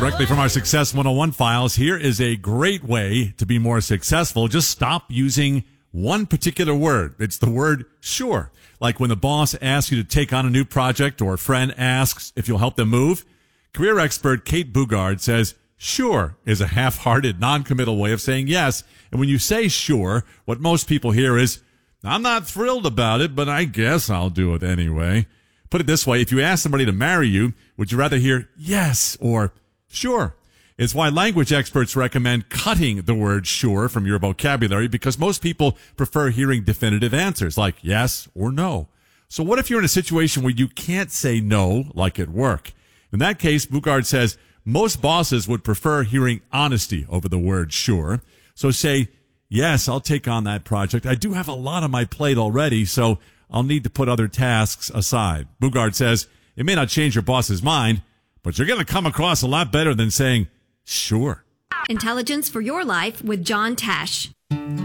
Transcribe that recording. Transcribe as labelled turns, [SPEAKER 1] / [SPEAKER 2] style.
[SPEAKER 1] Directly from our Success 101 files, here is a great way to be more successful. Just stop using one particular word. It's the word sure. Like when the boss asks you to take on a new project or a friend asks if you'll help them move. Career expert Kate Bugard says sure is a half-hearted, non-committal way of saying yes. And when you say sure, what most people hear is, I'm not thrilled about it, but I guess I'll do it anyway. Put it this way, if you ask somebody to marry you, would you rather hear yes or sure? It's why language experts recommend cutting the word sure from your vocabulary, because most people prefer hearing definitive answers like yes or no. So what if you're in a situation where you can't say no, like at work? In that case, Bugard says most bosses would prefer hearing honesty over the word sure. So say, yes, I'll take on that project. I do have a lot on my plate already, so I'll need to put other tasks aside. Bugard says it may not change your boss's mind, but you're going to come across a lot better than saying sure.
[SPEAKER 2] Intelligence for your life with John Tesh.